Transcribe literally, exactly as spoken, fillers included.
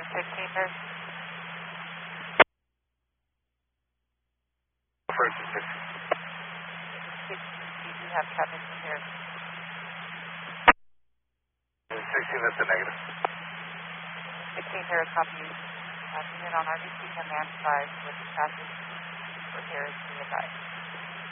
fifteen, there's First and six. you do have traffic here. sixteen, that's a negative. sixteen here is copy. Uh, unit on R B C command five with traffic repairs to the advice.